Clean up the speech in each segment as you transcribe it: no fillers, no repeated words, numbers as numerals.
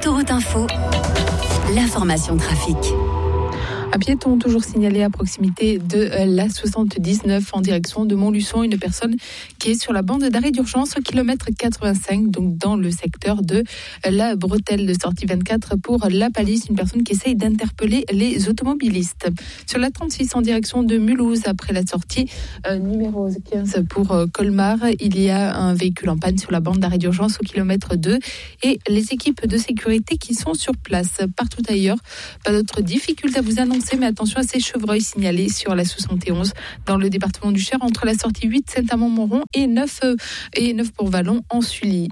Autoroute Info, l'information trafic. Un piéton toujours signalé à proximité de la 79 en direction de Montluçon. Une personne qui est sur la bande d'arrêt d'urgence au kilomètre 85, donc dans le secteur de la bretelle de sortie 24 pour la Palisse. Une personne qui essaye d'interpeller les automobilistes. Sur la 36 en direction de Mulhouse, après la sortie numéro 15 pour Colmar, il y a un véhicule en panne sur la bande d'arrêt d'urgence au kilomètre 2 et les équipes de sécurité qui sont sur place. Partout ailleurs, pas d'autres difficultés à vous annoncer. Mais attention à ces chevreuils signalés sur la 71 dans le département du Cher entre la sortie 8 Saint-Amand-Montrond et 9 pour Vallon en Sully.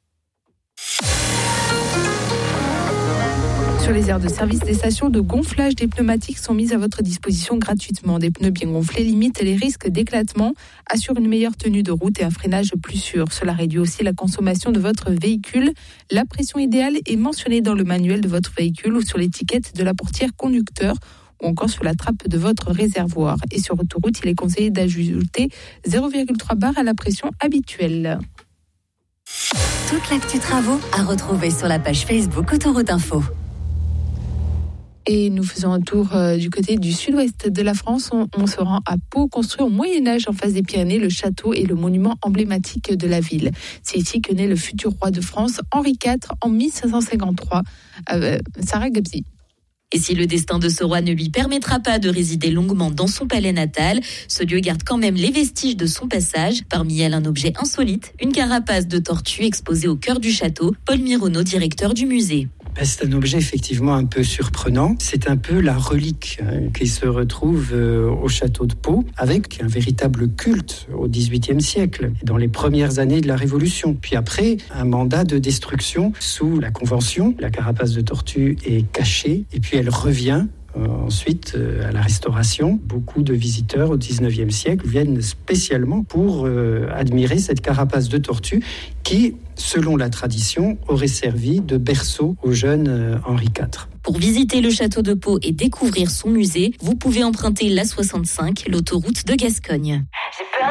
Sur les aires de service, des stations de gonflage des pneumatiques sont mises à votre disposition gratuitement. Des pneus bien gonflés limitent les risques d'éclatement, assurent une meilleure tenue de route et un freinage plus sûr. Cela réduit aussi la consommation de votre véhicule. La pression idéale est mentionnée dans le manuel de votre véhicule ou sur l'étiquette de la portière conducteur ou encore sur la trappe de votre réservoir. Et sur autoroute, il est conseillé d'ajouter 0,3 bar à la pression habituelle. Toute l'actu travaux à retrouver sur la page Facebook Autoroute Info. Et nous faisons un tour du côté du sud-ouest de la France. On se rend à Pau, construit au Moyen-Âge en face des Pyrénées. Le château est le monument emblématique de la ville. C'est ici que naît le futur roi de France, Henri IV, en 1553. Sarah Gabzi. Et si le destin de ce roi ne lui permettra pas de résider longuement dans son palais natal, ce lieu garde quand même les vestiges de son passage. Parmi elles, un objet insolite, une carapace de tortue exposée au cœur du château. Paul Mironneau, directeur du musée. C'est un objet effectivement un peu surprenant. C'est un peu la relique qui se retrouve au château de Pau, avec un véritable culte au XVIIIe siècle, dans les premières années de la Révolution. Puis après, un mandat de destruction sous la Convention. La carapace de tortue est cachée et puis elle revient. Ensuite, à la Restauration, beaucoup de visiteurs au XIXe siècle viennent spécialement pour admirer cette carapace de tortue qui, selon la tradition, aurait servi de berceau au jeune Henri IV. Pour visiter le château de Pau et découvrir son musée, vous pouvez emprunter l'A65, l'autoroute de Gascogne.